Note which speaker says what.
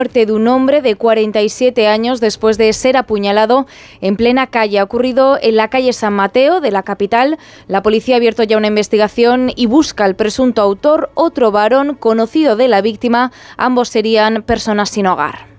Speaker 1: Muerte de un hombre de 47 años después de ser apuñalado en plena calle. Ha ocurrido en la calle San Mateo de la capital. La policía ha abierto ya una investigación y busca al presunto autor, otro varón conocido de la víctima. Ambos serían personas sin hogar.